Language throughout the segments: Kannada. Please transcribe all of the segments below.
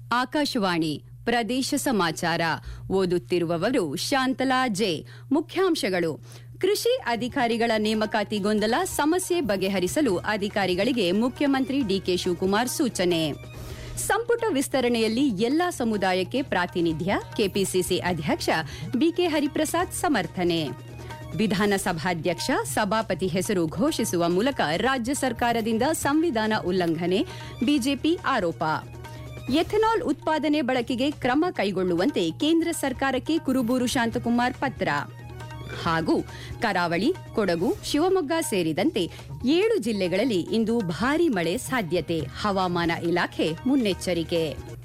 ಆಕಾಶವಾಣಿ ಪ್ರದೇಶ ಸಮಾಚಾರ ಓದುತ್ತಿರುವವರು ಶಾಂತಲಾ ಜೆ. ಮುಖ್ಯಾಂಶಗಳು: ಕೃಷಿ ಅಧಿಕಾರಿಗಳ ನೇಮಕಾತಿ ಗೊಂದಲ ಸಮಸ್ಯೆ ಬಗೆಹರಿಸಲು ಅಧಿಕಾರಿಗಳಿಗೆ ಮುಖ್ಯಮಂತ್ರಿ ಡಿಕೆ ಶಿವಕುಮಾರ್ ಸೂಚನೆ. ಸಂಪುಟ ವಿಸ್ತರಣೆಯಲ್ಲಿ ಎಲ್ಲಾ ಸಮುದಾಯಕ್ಕೆ ಪ್ರಾತಿನಿಧ್ಯ, ಕೆಪಿಸಿಸಿ ಅಧ್ಯಕ್ಷ ಬಿಕೆ ಹರಿಪ್ರಸಾದ್ ಸಮರ್ಥನೆ. ವಿಧಾನಸಭಾಧ್ಯಕ್ಷ ಸಭಾಪತಿ ಹೆಸರು ಘೋಷಿಸುವ ಮೂಲಕ ರಾಜ್ಯ ಸರ್ಕಾರದಿಂದ ಸಂವಿಧಾನ ಉಲ್ಲಂಘನೆ, ಬಿಜೆಪಿ ಆರೋಪ. ಎಥೆನಾಲ್ ಉತ್ಪಾದನೆ ಬಳಕೆಗೆ ಕ್ರಮ ಕೈಗೊಳ್ಳುವಂತೆ ಕೇಂದ್ರ ಸರ್ಕಾರಕ್ಕೆ ಕುರುಬೂರು ಶಾಂತಕುಮಾರ್ ಪತ್ರ. ಹಾಗೂ ಕರಾವಳಿ, ಕೊಡಗು, ಶಿವಮೊಗ್ಗ ಸೇರಿದಂತೆ 7 ಜಿಲ್ಲೆಗಳಲ್ಲಿ ಇಂದು ಭಾರೀ ಮಳೆ ಸಾಧ್ಯತೆ, ಹವಾಮಾನ ಇಲಾಖೆ ಮುನ್ನೆಚ್ಚರಿಕೆ.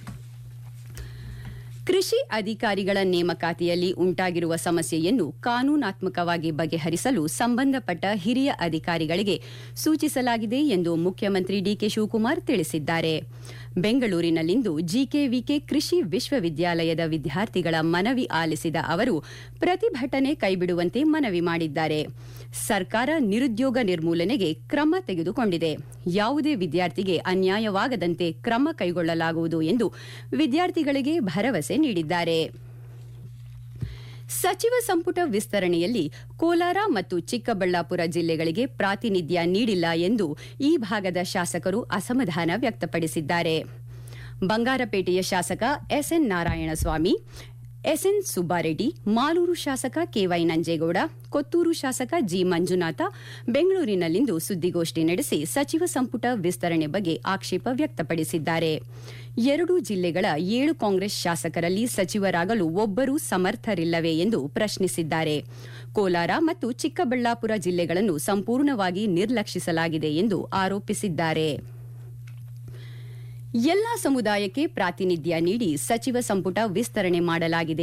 ಕೃಷಿ ಅಧಿಕಾರಿಗಳ ನೇಮಕಾತಿಯಲ್ಲಿ ಉಂಟಾಗಿರುವ ಸಮಸ್ಯೆಯನ್ನು ಕಾನೂನಾತ್ಮಕವಾಗಿ ಬಗೆಹರಿಸಲು ಸಂಬಂಧಪಟ್ಟ ಹಿರಿಯ ಅಧಿಕಾರಿಗಳಿಗೆ ಸೂಚಿಸಲಾಗಿದೆ ಎಂದು ಮುಖ್ಯಮಂತ್ರಿ ಡಿಕೆ ಶಿವಕುಮಾರ್ ತಿಳಿಸಿದ್ದಾರೆ. ಬೆಂಗಳೂರಿನಲ್ಲಿಂದು ಜಿಕೆವಿಕೆ ಕೃಷಿ ವಿಶ್ವವಿದ್ಯಾಲಯದ ವಿದ್ಯಾರ್ಥಿಗಳ ಮನವಿ ಆಲಿಸಿದ ಅವರು ಪ್ರತಿಭಟನೆ ಕೈಬಿಡುವಂತೆ ಮನವಿ ಮಾಡಿದ್ದಾರೆ. ಸರ್ಕಾರ ನಿರುದ್ಯೋಗ ನಿರ್ಮೂಲನೆಗೆ ಕ್ರಮ ತೆಗೆದುಕೊಂಡಿದೆ. ಯಾವುದೇ ವಿದ್ಯಾರ್ಥಿಗೆ ಅನ್ಯಾಯವಾಗದಂತೆ ಕ್ರಮ ಕೈಗೊಳ್ಳಲಾಗುವುದು ಎಂದು ವಿದ್ಯಾರ್ಥಿಗಳಿಗೆ ಭರವಸೆ ನೀಡಿದ್ದಾರೆ. ಸಚಿವ ಸಂಪುಟ ವಿಸ್ತರಣೆಯಲ್ಲಿ ಕೋಲಾರ ಮತ್ತು ಚಿಕ್ಕಬಳ್ಳಾಪುರ ಜಿಲ್ಲೆಗಳಿಗೆ ಪ್ರಾತಿನಿಧ್ಯ ನೀಡಿಲ್ಲ ಎಂದು ಈ ಭಾಗದ ಶಾಸಕರು ಅಸಮಾಧಾನ ವ್ಯಕ್ತಪಡಿಸಿದ್ದಾರೆ. ಬಂಗಾರಪೇಟೆಯ ಶಾಸಕ ಎಸ್ಎನ್ ನಾರಾಯಣಸ್ವಾಮಿ, ಎಸ್ಎನ್ ಸುಬ್ಬಾರೆಡ್ಡಿ, ಮಾಲೂರು ಶಾಸಕ ಕೆವೈ ನಂಜೇಗೌಡ, ಕೊತ್ತೂರು ಶಾಸಕ ಜಿ ಮಂಜುನಾಥ ಬೆಂಗಳೂರಿನಲ್ಲಿಂದು ಸುದ್ದಿಗೋಷ್ಠಿ ನಡೆಸಿ ಸಚಿವ ಸಂಪುಟ ವಿಸ್ತರಣೆ ಬಗ್ಗೆ ಆಕ್ಷೇಪ ವ್ಯಕ್ತಪಡಿಸಿದ್ದಾರೆ. 2 ಜಿಲ್ಲೆಗಳ 7 ಕಾಂಗ್ರೆಸ್ ಶಾಸಕರಲ್ಲಿ ಸಚಿವರಾಗಲು ಒಬ್ಬರೂ ಸಮರ್ಥರಿಲ್ಲವೇ ಎಂದು ಪ್ರಶ್ನಿಸಿದ್ದಾರೆ. ಕೋಲಾರ ಮತ್ತು ಚಿಕ್ಕಬಳ್ಳಾಪುರ ಜಿಲ್ಲೆಗಳನ್ನು ಸಂಪೂರ್ಣವಾಗಿ ನಿರ್ಲಕ್ಷಿಸಲಾಗಿದೆ ಎಂದು ಆರೋಪಿಸಿದ್ದಾರೆ. ಎಲ್ಲಾ ಸಮುದಾಯಕ್ಕೆ ಪ್ರಾತಿನಿಧ್ಯ ನೀಡಿ ಸಚಿವ ಸಂಪುಟ ವಿಸ್ತರಣೆ ಮಾಡಲಾಗಿದೆ